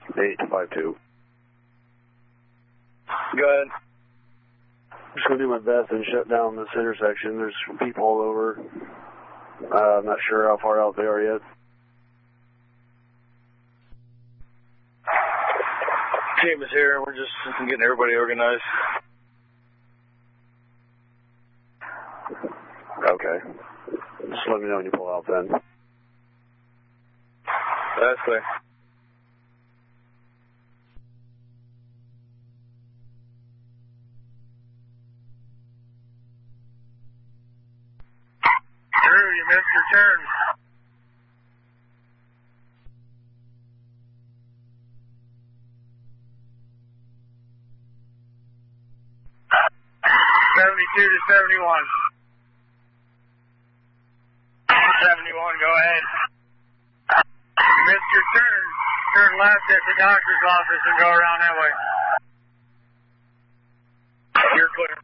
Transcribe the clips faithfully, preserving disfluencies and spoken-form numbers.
eight five two. Go ahead. I'm just going to do my best and shut down this intersection. There's people all over. Uh, I'm not sure how far out they are yet. Team is here. We're just getting everybody organized. Okay. Just let me know when you pull out then. That's clear. Drew, you missed your turn. seventy-two to seventy-one. seventy-one, go ahead. You missed your turn. Turn left at the doctor's office and go around that way. You're clear.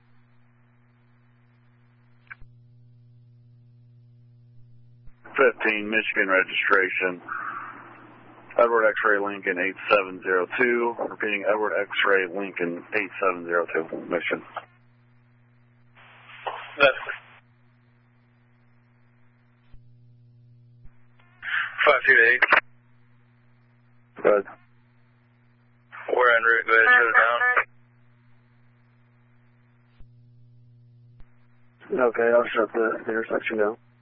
fifteen, Michigan registration. Edward X-ray Lincoln eight seven zero two. Repeating, Edward X-ray Lincoln eight seven zero two. Michigan. That's five two eight. Good. We're en route. Go ahead, shut it down. Okay, I'll shut the intersection down.